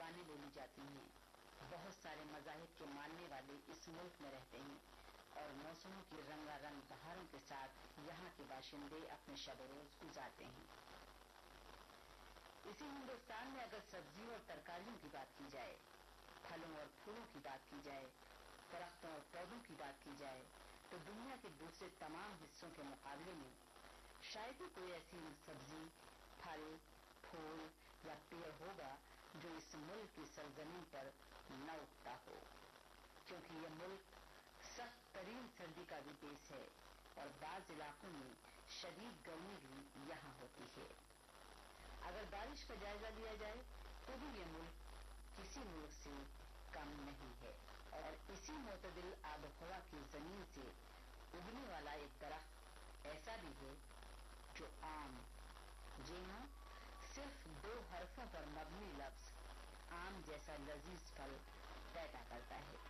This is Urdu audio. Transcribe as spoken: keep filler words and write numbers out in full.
زبانیں بولی جاتی ہیں. بہت سارے مذاہب کے ماننے والے اس ملک میں رہتے ہیں اور موسموں کی رنگا رنگ بہاروں کے ساتھ یہاں کے باشندے اپنے شب و روز گزارتے ہیں. اسی ہندوستان میں اگر سبزیوں اور ترکاریوں کی بات کی جائے، پھلوں اور پھولوں کی بات کی جائے، درختوں اور پودوں کی بات کی جائے، تو دنیا کے دوسرے تمام حصوں کے مقابلے میں شاید ہی کوئی ایسی سبزی، پھل، پھول یا پیڑ ہوگا جو اس ملک کی سرزمین پر نہ اگتا ہو، کیونکہ یہ ملک سخت ترین سردی کا بھی دیش ہے اور بعض علاقوں میں شدید گرمی بھی یہاں ہوتی ہے. اگر بارش کا جائزہ لیا جائے تو بھی یہ ملک کسی ملک سے کم نہیں ہے اور اسی معتدل آب و ہوا کی زمین سے اگنے والا ایک درخت ایسا بھی ہے جو آم، جی ہاں، صرف دو حرفوں پر مبنی لفظ آم جیسا لذیذ پھل